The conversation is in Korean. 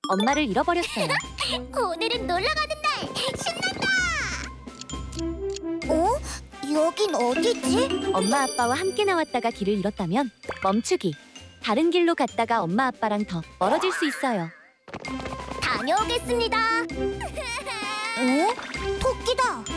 엄마를 잃어버렸어요. 오늘은 놀러 가는 날! 신난다! 어? 여긴 어디지? 엄마 아빠와 함께 나왔다가 길을 잃었다면 멈추기. 다른 길로 갔다가 엄마 아빠랑 더 멀어질 수 있어요. 다녀오겠습니다. 어? 토끼다.